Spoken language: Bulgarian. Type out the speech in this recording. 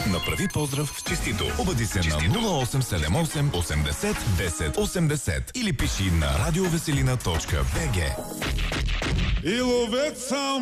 Направи поздрав в чистито. Обади се на 0878 80 10 80 или пиши на радиовеселина.bg. И ловец сам